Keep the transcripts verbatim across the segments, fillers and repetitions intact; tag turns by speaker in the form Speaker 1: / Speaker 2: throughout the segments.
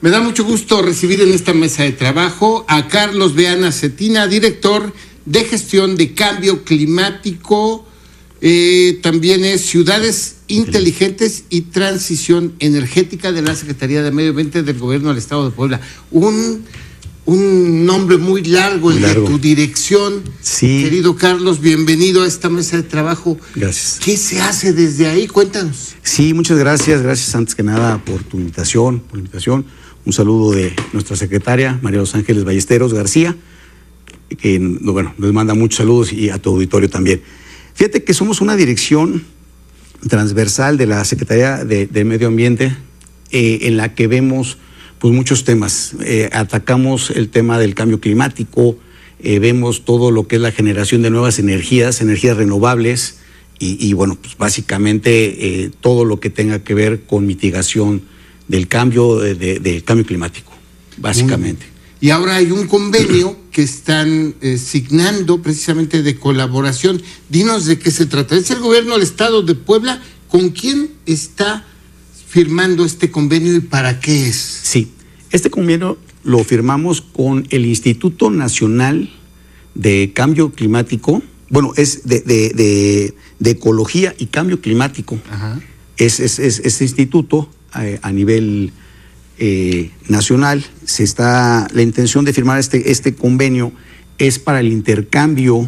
Speaker 1: Me da mucho gusto recibir en esta mesa de trabajo a Carlos Beana Cetina, director de gestión de cambio climático, eh, también es Ciudades Inteligentes y Transición Energética de la Secretaría de Medio Ambiente del Gobierno del Estado de Puebla. Un, un nombre muy largo, el largo. de tu dirección.
Speaker 2: Sí.
Speaker 1: Querido Carlos, bienvenido a esta mesa de trabajo.
Speaker 2: Gracias.
Speaker 1: ¿Qué se hace desde ahí? Cuéntanos.
Speaker 2: Sí, muchas gracias. Gracias antes que nada por tu invitación, por la invitación. Un saludo de nuestra secretaria, María Los Ángeles Ballesteros García, que bueno, nos manda muchos saludos, y a tu auditorio también. Fíjate que somos una dirección transversal de la Secretaría de, de Medio Ambiente, eh, en la que vemos pues muchos temas. Eh, atacamos el tema del cambio climático, eh, vemos todo lo que es la generación de nuevas energías, energías renovables, y, y bueno, pues básicamente eh, todo lo que tenga que ver con mitigación del cambio, de, de, del cambio climático, básicamente.
Speaker 1: Y ahora hay un convenio que están eh, signando precisamente de colaboración. Dinos de qué se trata. ¿Es el gobierno del Estado de Puebla? ¿Con quién está firmando este convenio y para qué es?
Speaker 2: Sí, este convenio lo firmamos con el Instituto Nacional de Cambio Climático. Bueno, es de, de, de, de Ecología y Cambio Climático. Ajá. Es, es, es este instituto a, a nivel eh, nacional. Se está, la intención de firmar este, este convenio es para el intercambio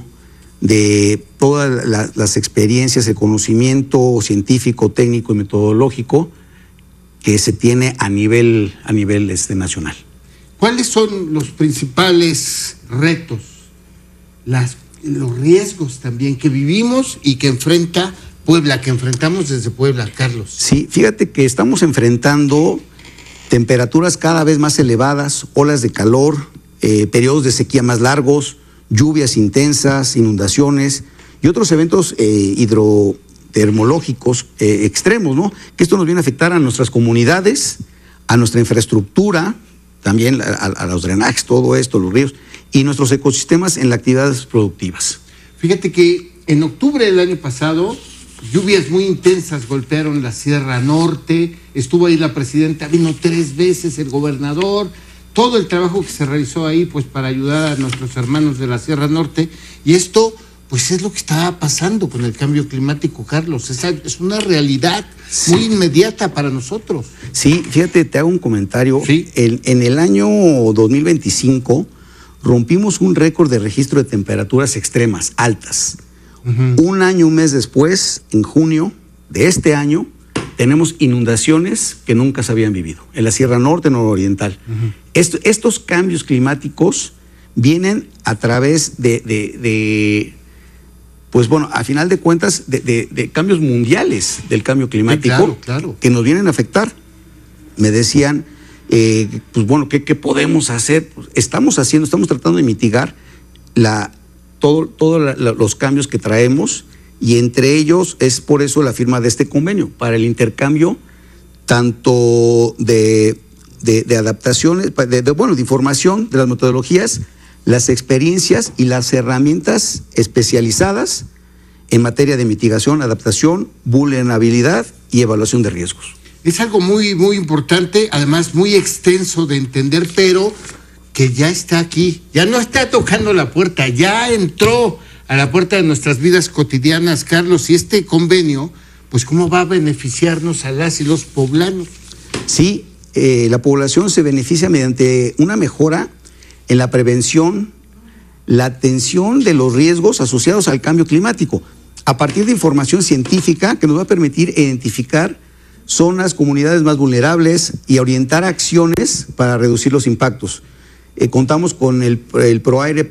Speaker 2: de todas la, las experiencias, el conocimiento científico, técnico y metodológico que se tiene a nivel, a nivel este, nacional.
Speaker 1: ¿Cuáles son los principales retos, las, los riesgos también que vivimos y que enfrenta Puebla, que enfrentamos desde Puebla, Carlos?
Speaker 2: Sí, fíjate que estamos enfrentando temperaturas cada vez más elevadas, olas de calor, eh, periodos de sequía más largos, lluvias intensas, inundaciones y otros eventos eh, hidrotermológicos eh, extremos, ¿no? Que esto nos viene a afectar a nuestras comunidades, a nuestra infraestructura, también a, a, a los drenajes, todo esto, los ríos, y nuestros ecosistemas en las actividades productivas.
Speaker 1: Fíjate que en octubre del año pasado, lluvias muy intensas golpearon la Sierra Norte, estuvo ahí la presidenta, vino tres veces el gobernador, todo el trabajo que se realizó ahí pues para ayudar a nuestros hermanos de la Sierra Norte, y esto pues es lo que está pasando con el cambio climático, Carlos, es, es una realidad sí. muy inmediata para nosotros.
Speaker 2: Sí, fíjate, te hago un comentario.
Speaker 1: ¿Sí?
Speaker 2: El, en el año dos mil veinticinco rompimos un récord de registro de temperaturas extremas, altas. Uh-huh. Un año, un mes después, en junio de este año, tenemos inundaciones que nunca se habían vivido en la Sierra Norte, nororiental. Uh-huh. Esto, estos cambios climáticos vienen a través de, de, de pues bueno, a final de cuentas, de, de, de cambios mundiales del cambio climático,
Speaker 1: sí, claro, claro.
Speaker 2: que nos vienen a afectar. Me decían, eh, pues bueno, ¿qué, qué podemos hacer? Pues estamos haciendo, estamos tratando de mitigar la todos todo los cambios que traemos, y entre ellos es por eso la firma de este convenio, para el intercambio tanto de, de, de adaptaciones, de, de, bueno, de información, de las metodologías, las experiencias y las herramientas especializadas en materia de mitigación, adaptación, vulnerabilidad y evaluación de riesgos.
Speaker 1: Es algo muy, muy importante, además muy extenso de entender, pero que ya está aquí, ya no está tocando la puerta, ya entró a la puerta de nuestras vidas cotidianas, Carlos, y este convenio, pues ¿cómo va a beneficiarnos a las y los poblanos?
Speaker 2: Sí, eh, la población se beneficia mediante una mejora en la prevención, la atención de los riesgos asociados al cambio climático, a partir de información científica que nos va a permitir identificar zonas, comunidades más vulnerables y orientar acciones para reducir los impactos. Eh, contamos con el, el ProAire